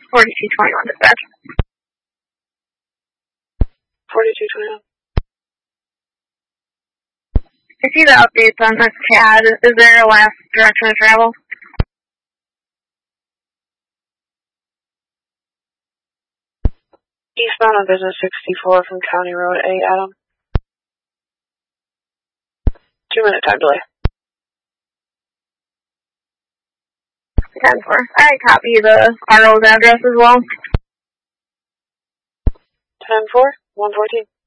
4221 dispatch. 4221. I see the updates on this CAD. Is there a last direction of travel? Eastbound on Business 64 from County Road 8, Adam. 2-minute time delay. 10-4. I copy the RO's address as well. 10-4, 114.